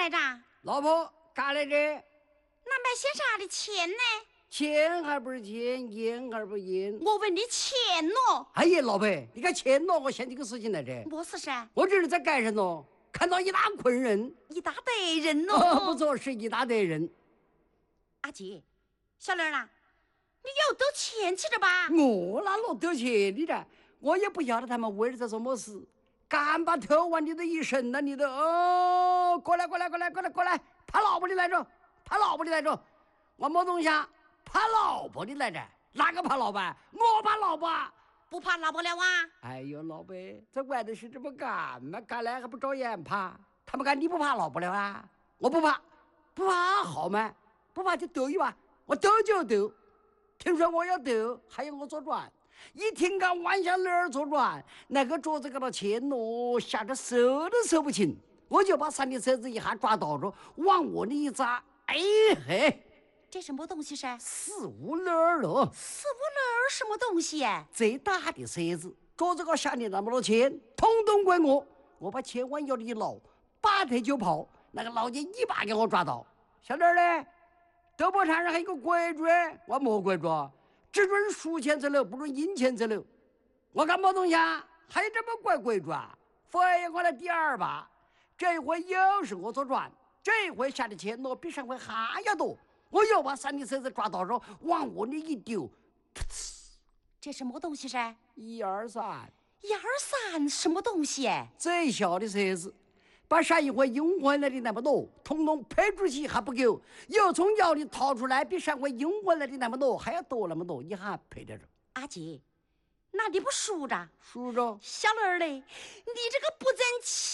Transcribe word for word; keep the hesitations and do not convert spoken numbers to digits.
来着？ 老婆，干来着？ 那买些啥的钱呢？ 钱还不是钱，烟还不是烟。 我问你钱喏。 哎呀，老伯，你看钱喏，我想起个事情来着。 么事噻？ 我这是在街上喏，看到一大捆人， 一大堆人喏、 哦。不错，是一大堆人。 阿姐，小莲啦，你有得钱去了吧？ 我哪落得钱的了？我也不晓得他们为了在做么事。敢把偷完你都一身了，你都哦，过来过来过来过来过来，怕老婆的来着，怕老婆的来着。我没东西，怕老婆的来着。哪个怕老婆？我怕老婆。 不怕老婆了啊？ 哎呦，老伯，在外头是这么干嘛？干来还不照样怕？他们看你不怕老婆了啊？我不怕，不怕好吗？不怕就斗一把，我斗就斗。听说我要斗，还要我做转。一听看弯下脸儿做转，那个桌子给他牵咯，吓得手都手不清。我就把三的车子一下抓到着，往我那一扎，哎嘿！ 这什么东西噻？ 四五轮儿了。 四五轮什么东西呀？ 最大的车子，桌子高下的那么多钱，统统归我。我把钱往腰里一捞，拔腿就跑。那个老姐一把给我抓到。小弟儿嘞，德博场上还有个规矩，我没规矩，只准输钱走路，不准赢钱走路。我干么东西啊？还有这么怪规矩啊？非我来第二把，这回又是我做转，这回下的钱多比上回还要多。我又把三的车子抓到手，往我那一丢，噗呲！ 这什么东西噻？ 一二三， 一二三，什么东西？ 最小的车子，把上一回赢回来的那么多，统统赔出去还不够，又从腰里掏出来，比上回赢回来的那么多还要多那么多，你还赔得着？ 阿姐，那你不输着？ 输着。 小儿嘞，你这个不争气